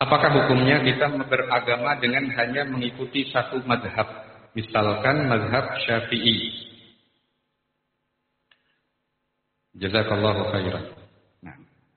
Apakah hukumnya kita beragama dengan hanya mengikuti satu mazhab, misalkan mazhab Syafi'i? Jazakallahu khairan. Nah,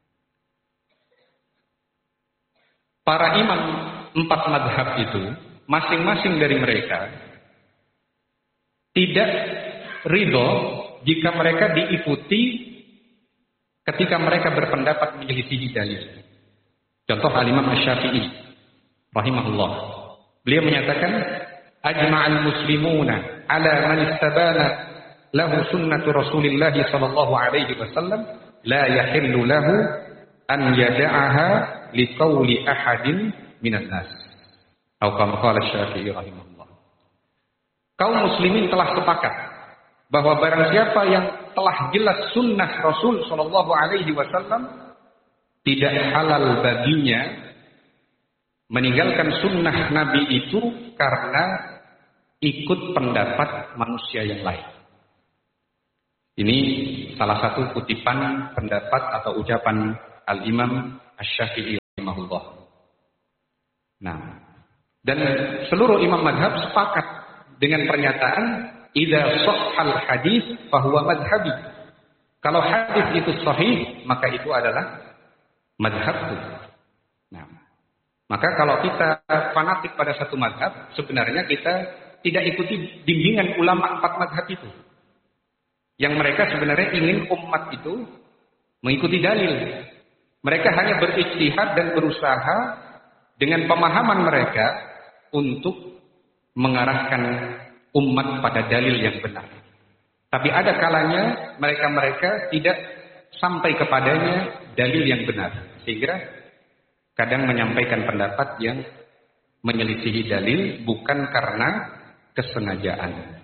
para imam 4 mazhab itu, masing-masing dari mereka tidak ridho jika mereka diikuti ketika mereka berpendapat menyelisihi dalil. Contoh Al-Imam Asy-Syafi'i rahimahullah. Beliau menyatakan ajma'al muslimuna ala man istabana lahu sunnatu Rasulillah sallallahu alaihi wasallam la yahillu lahu an yada'aha liqauli ahadin minan nas. Atau kama qala Asy-Syafi'i rahimahullah. Kaum muslimin telah sepakat bahwa barang siapa yang telah jelas sunnah Rasul sallallahu alaihi wasallam, tidak halal baginya meninggalkan sunnah Nabi itu karena ikut pendapat manusia yang lain. Ini salah satu kutipan pendapat atau ucapan Al-Imam Asy-Syafi'i rahimahullah. Nah, dan seluruh imam mazhab sepakat dengan pernyataan idza shahhal hadis fahuwa madhhabi. Kalau hadis itu sahih, maka itu adalah madhabku. Nah, maka kalau kita fanatik pada satu madhab, sebenarnya kita tidak ikuti bimbingan ulama 4 madhab itu. Yang mereka sebenarnya ingin umat itu mengikuti dalil. Mereka hanya berijtihad dan berusaha dengan pemahaman mereka untuk mengarahkan umat pada dalil yang benar. Tapi ada kalanya mereka tidak sampai kepadanya dalil yang benar, sehingga kadang menyampaikan pendapat yang menyelisihi dalil bukan karena kesengajaan.